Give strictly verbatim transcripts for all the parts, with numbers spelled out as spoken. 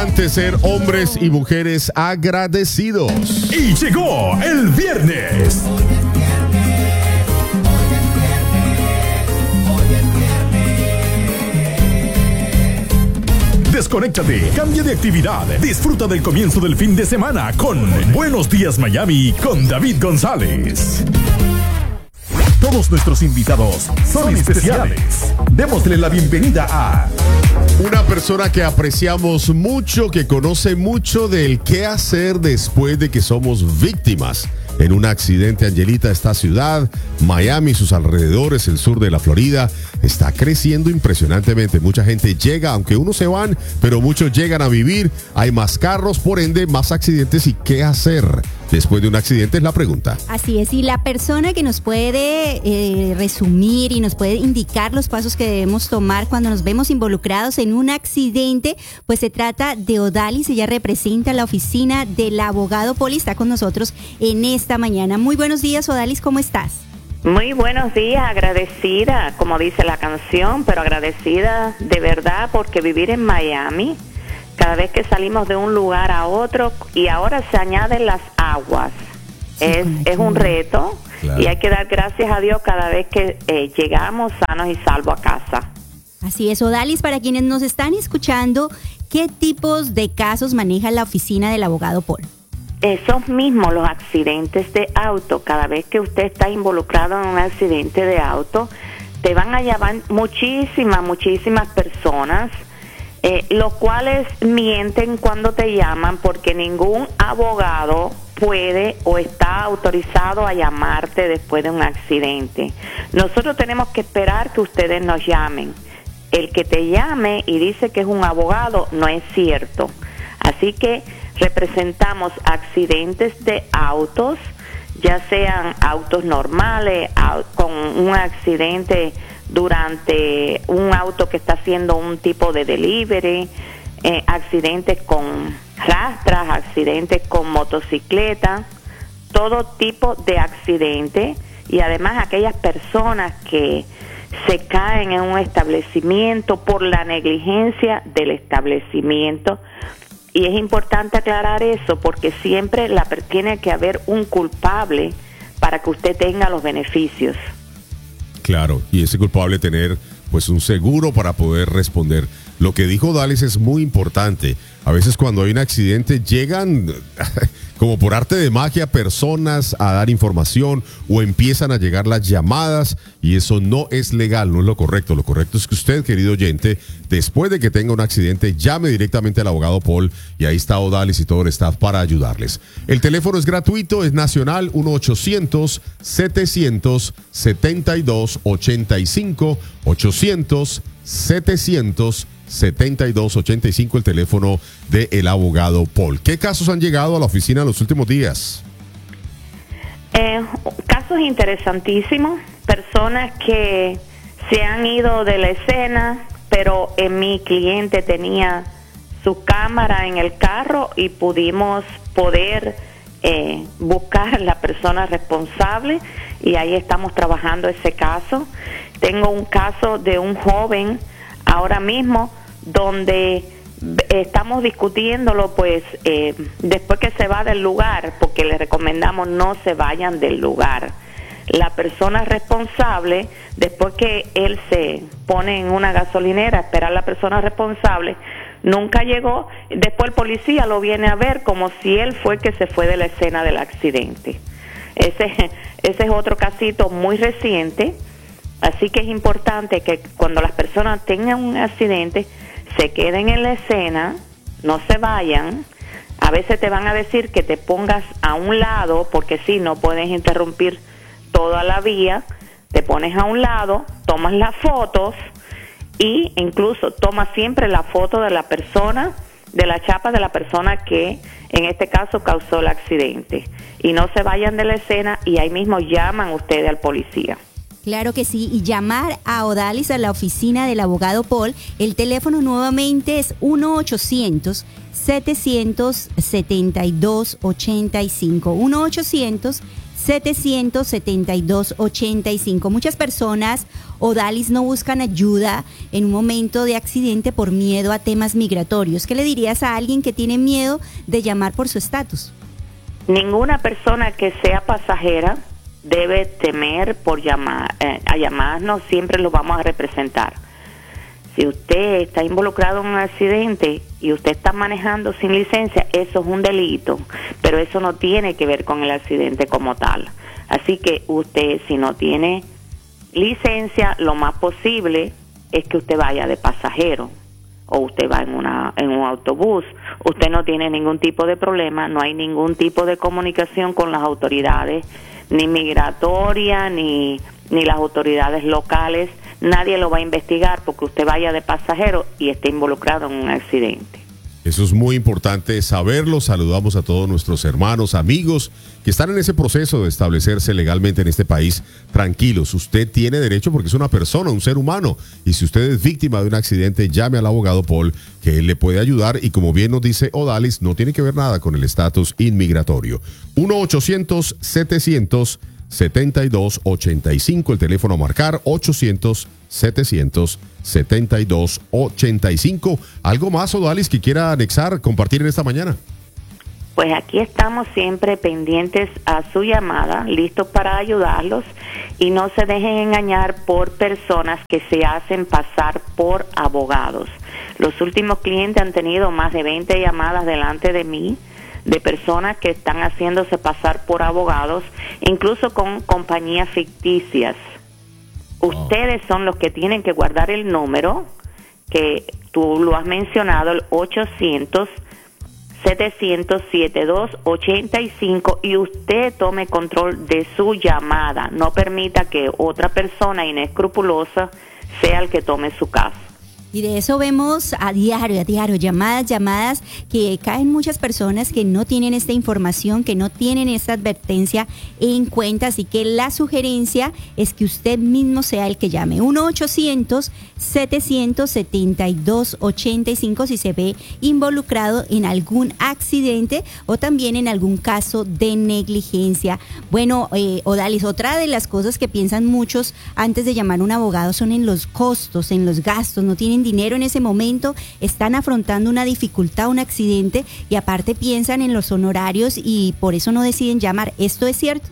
importante ser hombres y mujeres agradecidos. Y llegó el viernes. Desconéctate, cambia de actividad, disfruta del comienzo del fin de semana con Buenos Días Miami con David González. Todos nuestros invitados son especiales. Démosle la bienvenida a una persona que apreciamos mucho, que conoce mucho del qué hacer después de que somos víctimas en un accidente. Angelita, esta ciudad, Miami, sus alrededores, el sur de la Florida, está creciendo impresionantemente. Mucha gente llega, aunque unos se van, pero muchos llegan a vivir. Hay más carros, por ende, más accidentes. ¿Y qué hacer después de un accidente? Es la pregunta. Así es, y la persona que nos puede eh, resumir y nos puede indicar los pasos que debemos tomar cuando nos vemos involucrados en un accidente, pues se trata de Odalis. Ella representa la oficina del abogado Poli. Está con nosotros en esta mañana. Muy buenos días, Odalis, ¿cómo estás? Muy buenos días, agradecida, como dice la canción, pero agradecida de verdad porque vivir en Miami, cada vez que salimos de un lugar a otro y ahora se añaden las aguas, sí, es, es un reto, claro. Y hay que dar gracias a Dios cada vez que eh, llegamos sanos y salvos a casa. Así es, Odalis, para quienes nos están escuchando, ¿qué tipos de casos maneja la oficina del abogado Paul? Esos mismos, los accidentes de auto. Cada vez que usted está involucrado en un accidente de auto, te van a llamar muchísimas, muchísimas personas, eh, los cuales mienten cuando te llaman porque ningún abogado puede o está autorizado a llamarte después de un accidente. Nosotros tenemos que esperar que ustedes nos llamen. El que te llame y dice que es un abogado no es cierto. Así que representamos accidentes de autos, ya sean autos normales, con un accidente durante un auto que está haciendo un tipo de delivery, eh, accidentes con rastras, accidentes con motocicleta, todo tipo de accidente, y además aquellas personas que se caen en un establecimiento por la negligencia del establecimiento. Y es importante aclarar eso porque siempre la, tiene que haber un culpable para que usted tenga los beneficios. Claro, y ese culpable tener pues un seguro para poder responder. Lo que dijo Odalis es muy importante. A veces cuando hay un accidente llegan como por arte de magia personas a dar información o empiezan a llegar las llamadas y eso no es legal, no es lo correcto. Lo correcto es que usted, querido oyente, después de que tenga un accidente, llame directamente al abogado Paul y ahí está Odalis y todo el staff para ayudarles. El teléfono es gratuito, es nacional, uno ochocientos setecientos setenta y dos ochenta y cinco, ochocientos setecientos setenta y dos ochenta y cinco, el teléfono del abogado Paul. ¿Qué casos han llegado a la oficina en los últimos días? Eh, casos interesantísimos, personas que se han ido de la escena, pero eh, mi cliente tenía su cámara en el carro y pudimos poder eh, buscar a la persona responsable y ahí estamos trabajando ese caso. Tengo un caso de un joven ahora mismo donde estamos discutiéndolo pues eh, después que se va del lugar, porque le recomendamos no se vayan del lugar. La persona responsable, después que él se pone en una gasolinera a esperar a la persona responsable, nunca llegó. Después el policía lo viene a ver como si él fue que se fue de la escena del accidente. Ese, ese es otro casito muy reciente. Así que es importante que cuando las personas tengan un accidente se queden en la escena, no se vayan. A veces te van a decir que te pongas a un lado porque si no puedes interrumpir toda la vía. Te pones a un lado, tomas las fotos y incluso tomas siempre la foto de la persona, de la chapa de la persona que en este caso causó el accidente. Y no se vayan de la escena y ahí mismo llaman ustedes al policía. Claro que sí, y llamar a Odalis a la oficina del abogado Paul. El teléfono nuevamente es uno ochocientos setecientos setenta y dos ochenta y cinco, uno ochocientos setecientos setenta y dos ochenta y cinco. Muchas personas, Odalis, no buscan ayuda en un momento de accidente por miedo a temas migratorios. ¿Qué le dirías a alguien que tiene miedo de llamar por su estatus? Ninguna persona que sea pasajera debe temer por llamar, eh, a llamarnos, siempre lo vamos a representar. Si usted está involucrado en un accidente y usted está manejando sin licencia, eso es un delito, pero eso no tiene que ver con el accidente como tal. Así que usted, si no tiene licencia, lo más posible es que usted vaya de pasajero o usted va en una en un autobús. Usted no tiene ningún tipo de problema, no hay ningún tipo de comunicación con las autoridades, ni migratoria, ni, ni las autoridades locales. Nadie lo va a investigar porque usted vaya de pasajero y esté involucrado en un accidente. Eso es muy importante saberlo. Saludamos a todos nuestros hermanos, amigos que están en ese proceso de establecerse legalmente en este país. Tranquilos, usted tiene derecho porque es una persona, un ser humano. Y si usted es víctima de un accidente, llame al abogado Paul, que él le puede ayudar. Y como bien nos dice Odalis, no tiene que ver nada con el estatus inmigratorio. uno ochocientos setecientos setenta y dos ochenta y cinco, el teléfono a marcar, ochocientos setecientos setenta y dos ochenta y cinco. ¿Algo más, Odalis, que quiera anexar, compartir en esta mañana? Pues aquí estamos siempre pendientes a su llamada, listos para ayudarlos, y no se dejen engañar por personas que se hacen pasar por abogados. Los últimos clientes han tenido más de veinte llamadas delante de mí, de personas que están haciéndose pasar por abogados, incluso con compañías ficticias. Ustedes son los que tienen que guardar el número, que tú lo has mencionado, el ochocientos setecientos setenta y dos ochenta y cinco, y usted tome control de su llamada. No permita que otra persona inescrupulosa sea el que tome su caso. Y de eso vemos a diario, a diario, llamadas, llamadas, que caen muchas personas que no tienen esta información, que no tienen esta advertencia en cuenta. Así que la sugerencia es que usted mismo sea el que llame. uno ochocientos setecientos setenta y dos ochenta y cinco si se ve involucrado en algún accidente o también en algún caso de negligencia. Bueno, eh, Odalis, otra de las cosas que piensan muchos antes de llamar a un abogado son en los costos, en los gastos. No tienen dinero en ese momento, están afrontando una dificultad, un accidente, y aparte piensan en los honorarios y por eso no deciden llamar. ¿Esto es cierto?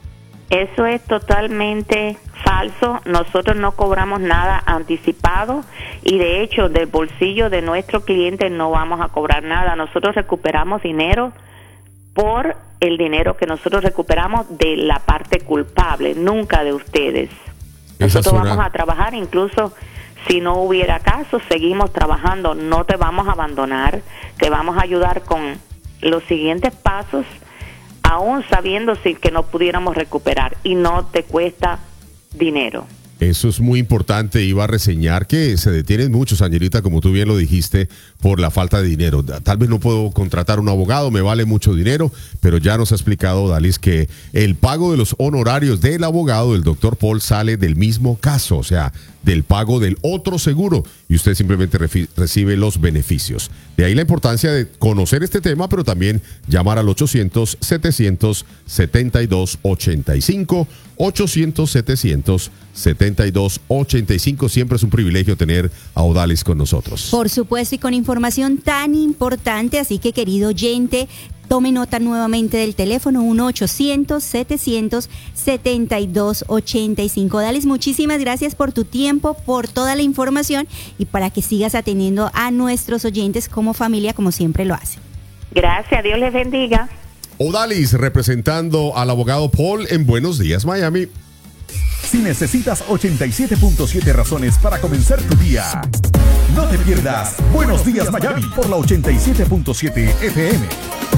Eso es totalmente falso. Nosotros no cobramos nada anticipado y de hecho del bolsillo de nuestro cliente no vamos a cobrar nada. Nosotros recuperamos dinero por el dinero que nosotros recuperamos de la parte culpable, nunca de ustedes. Nosotros vamos a trabajar, incluso si no hubiera caso, seguimos trabajando, no te vamos a abandonar, te vamos a ayudar con los siguientes pasos, aún sabiendo si que no pudiéramos recuperar, y no te cuesta dinero. Eso es muy importante. Iba a reseñar que se detienen muchos, Angelita, como tú bien lo dijiste, por la falta de dinero. Tal vez no puedo contratar un abogado, me vale mucho dinero, pero ya nos ha explicado Odalis que el pago de los honorarios del abogado, del doctor Paul, sale del mismo caso, o sea, del pago del otro seguro, y usted simplemente refi- recibe los beneficios. De ahí la importancia de conocer este tema, pero también llamar al ochocientos setecientos setenta y dos ochenta y cinco, ochocientos setecientos setenta y dos ochenta y cinco. Siempre es un privilegio tener a Odalis con nosotros. Por supuesto, y con información tan importante, así que, querido oyente, tome nota nuevamente del teléfono uno ochocientos setecientos setenta y dos ochenta y cinco. Odalis, muchísimas gracias por tu tiempo, por toda la información y para que sigas atendiendo a nuestros oyentes como familia, como siempre lo hace. Gracias, Dios les bendiga. Odalis, representando al abogado Paul en Buenos Días, Miami. Si necesitas ochenta y siete punto siete razones para comenzar tu día, no te pierdas Buenos Días Miami por la ochenta y siete punto siete F M.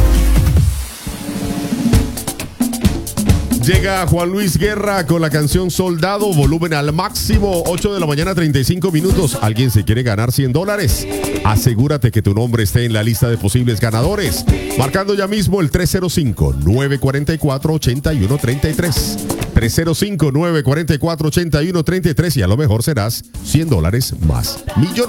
Llega Juan Luis Guerra con la canción Soldado, volumen al máximo, ocho de la mañana, treinta y cinco minutos. ¿Alguien se quiere ganar cien dólares? Asegúrate que tu nombre esté en la lista de posibles ganadores. Marcando ya mismo el tres cero cinco, nueve cuatro cuatro, ocho uno tres tres. tres cero cinco, nueve cuatro cuatro, ocho uno tres tres y a lo mejor serás cien dólares más millonario.